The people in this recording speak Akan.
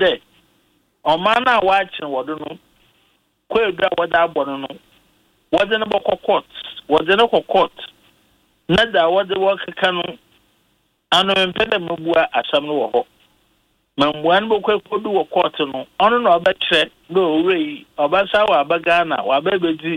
de omana watching wodo no kwedra wada abono no wode no boko court wode no court na da wode wokeka no ano mpede mbua asam no wo ho mambuan boko kodu wo court no ono na obekire no owei obasa wa abagana wa babedi